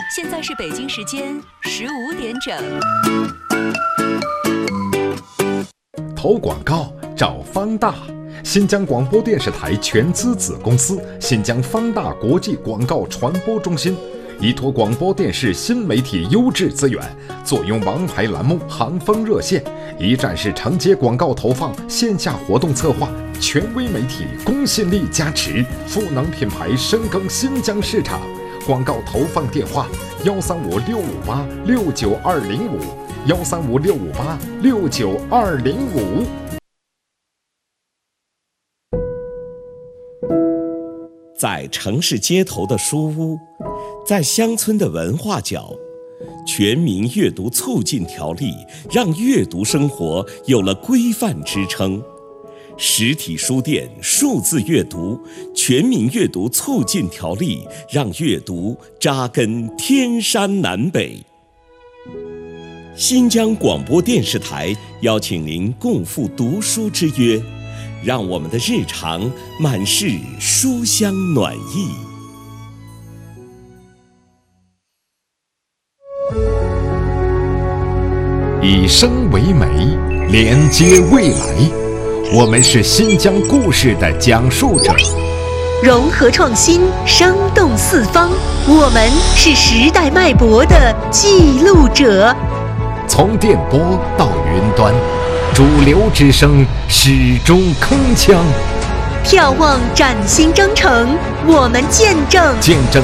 现在是北京时间15点整。 投广告找方大，新疆广播电视台全资子公司新疆方大国际广告传播中心，依托广播电视新媒体优质资源，坐拥王牌栏目、行风热线，一站式承接广告投放、线下活动策划，权威媒体公信力加持，赋能品牌深耕新疆市场。广告投放电话：135-658-69205，135-658-69205。 在城市街头的书屋，在乡村的文化角，全民阅读促进条例让阅读生活有了规范支撑。实体书店数字阅读全民阅读促进条例让阅读扎根天山南北。新疆广播电视台邀请您共赴读书之约，让我们的日常满是书香暖意。 以声为媒，连接未来。我们是新疆故事的讲述者， 融合创新，生动四方。我们是时代脉搏的记录者。 从电波到云端，主流之声始终铿锵。 眺望崭新征程，我们见证